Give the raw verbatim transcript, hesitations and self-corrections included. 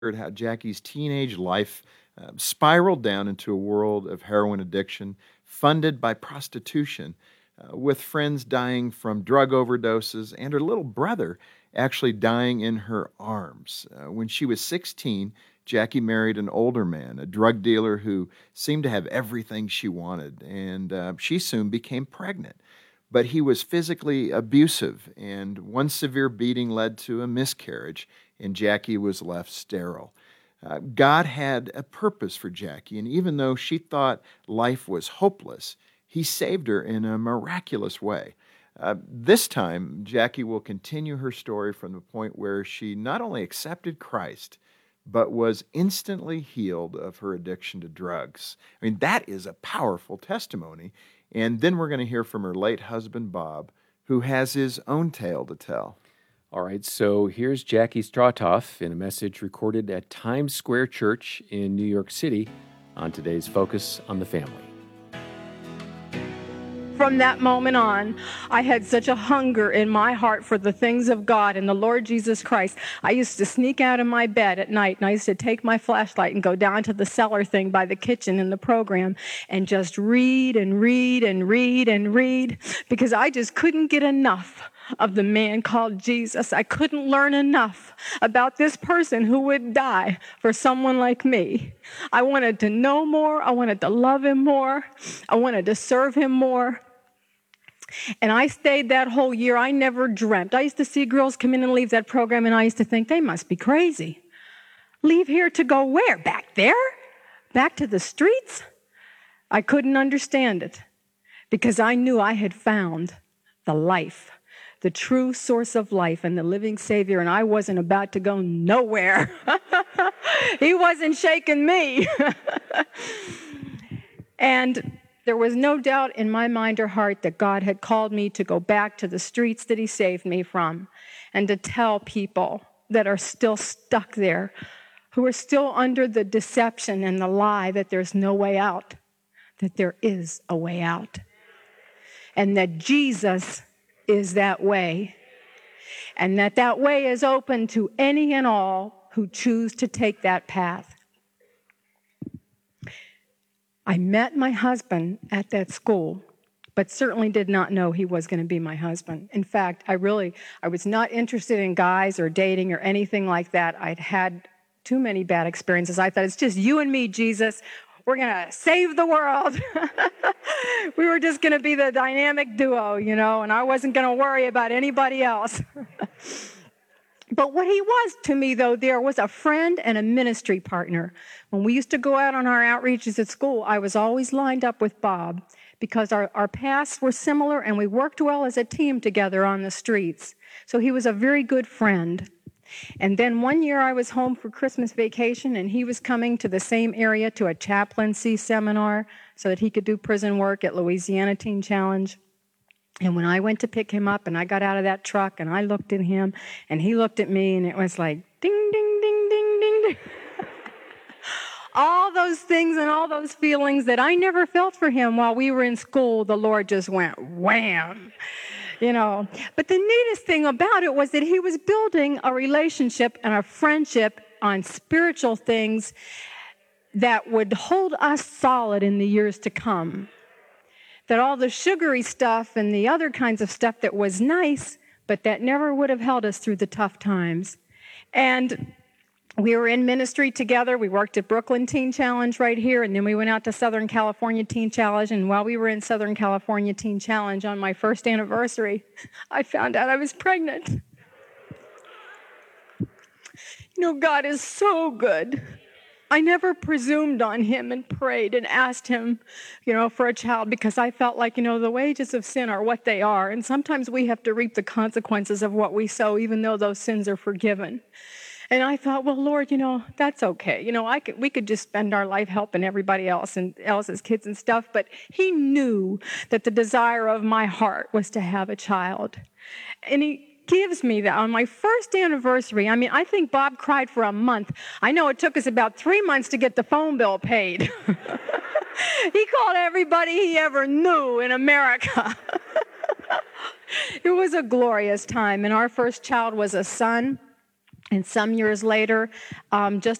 how Jackie's teenage life uh, spiraled down into a world of heroin addiction funded by prostitution, uh, with friends dying from drug overdoses and her little brother actually dying in her arms. Uh, when she was sixteen, Jackie married an older man, a drug dealer who seemed to have everything she wanted, and uh, she soon became pregnant. But he was physically abusive, and one severe beating led to a miscarriage, and Jackie was left sterile. Uh, God had a purpose for Jackie, and even though she thought life was hopeless, He saved her in a miraculous way. Uh, this time, Jackie will continue her story from the point where she not only accepted Christ, but was instantly healed of her addiction to drugs. I mean, that is a powerful testimony. And then we're going to hear from her late husband, Bob, who has his own tale to tell. All right, so here's Jackie Stratoff in a message recorded at Times Square Church in New York City on today's Focus on the Family. From that moment on, I had such a hunger in my heart for the things of God and the Lord Jesus Christ. I used to sneak out of my bed at night, and I used to take my flashlight and go down to the cellar thing by the kitchen in the program and just read and read and read and read, because I just couldn't get enough of the man called Jesus. I couldn't learn enough about this person who would die for someone like me. I wanted to know more. I wanted to love him more. I wanted to serve him more. And I stayed that whole year. I never dreamt. I used to see girls come in and leave that program, and I used to think they must be crazy. Leave here to go where? Back there? Back to the streets? I couldn't understand it, because I knew I had found the life, the true source of life, and the living Savior, and I wasn't about to go nowhere. He wasn't shaking me. And there was no doubt in my mind or heart that God had called me to go back to the streets that he saved me from, and to tell people that are still stuck there, who are still under the deception and the lie that there's no way out, that there is a way out, and that Jesus is that way, and that that way is open to any and all who choose to take that path. I met my husband at that school, but certainly did not know he was going to be my husband. In fact, I really, I was not interested in guys or dating or anything like that. I'd had too many bad experiences. I thought, it's just you and me, Jesus. We're going to save the world. We were just going to be the dynamic duo, you know, and I wasn't going to worry about anybody else. But what he was to me, though, there was a friend and a ministry partner. When we used to go out on our outreaches at school, I was always lined up with Bob, because our, our paths were similar and we worked well as a team together on the streets. So he was a very good friend. And then one year I was home for Christmas vacation, and he was coming to the same area to a chaplaincy seminar so that he could do prison work at Louisiana Teen Challenge. And when I went to pick him up and I got out of that truck and I looked at him and he looked at me, and it was like, ding, ding, ding, ding, ding, ding. All those things and all those feelings that I never felt for him while we were in school, the Lord just went wham, you know. But the neatest thing about it was that he was building a relationship and a friendship on spiritual things that would hold us solid in the years to come. That all the sugary stuff and the other kinds of stuff that was nice, but that never would have held us through the tough times. And we were in ministry together. We worked at Brooklyn Teen Challenge right here, and then we went out to Southern California Teen Challenge. And while we were in Southern California Teen Challenge on my first anniversary, I found out I was pregnant. You know, God is so good. I never presumed on him and prayed and asked him, you know, for a child, because I felt like, you know, the wages of sin are what they are. And sometimes we have to reap the consequences of what we sow, even though those sins are forgiven. And I thought, well, Lord, you know, that's okay. You know, I could, we could just spend our life helping everybody else and else's kids and stuff. But he knew that the desire of my heart was to have a child. And he gives me that on my first anniversary. I mean, I think Bob cried for a month. I know it took us about three months to get the phone bill paid. He called everybody he ever knew in America. It was a glorious time, and our first child was a son. And some years later, um, just